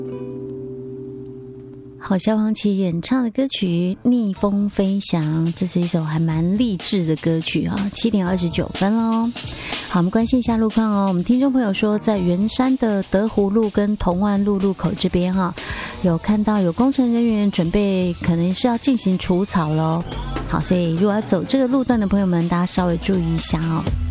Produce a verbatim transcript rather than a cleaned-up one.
好，萧煌奇演唱的歌曲《逆风飞翔》，这是一首还蛮励志的歌曲啊。七点二十九分喽。好，我们关心一下路况哦。我们听众朋友说，在圆山的德湖路跟同万路路口这边哈，有看到有工程人员准备，可能是要进行除草喽。好，所以如果要走这个路段的朋友们，大家稍微注意一下哦。